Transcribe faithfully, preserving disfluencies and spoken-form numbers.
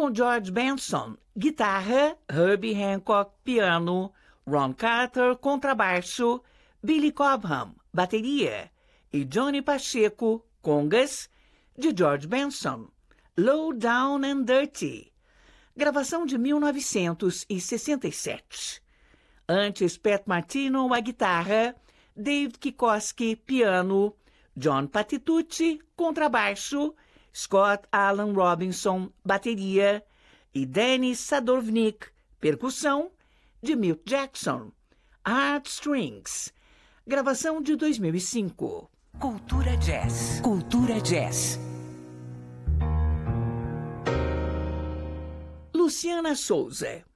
Com George Benson, guitarra, Herbie Hancock, piano, Ron Carter, contrabaixo, Billy Cobham, bateria, e Johnny Pacheco, congas, de George Benson, Low Down and Dirty, gravação de mil novecentos e sessenta e sete. Antes, Pat Martino, a guitarra, David Kikoski, piano, John Patitucci, contrabaixo, Scott Alan Robinson, bateria, e Dennis Sadovnik, percussão, de Milt Jackson, Heartstrings, gravação de dois mil e cinco. Cultura Jazz. Cultura Jazz. Luciana Souza.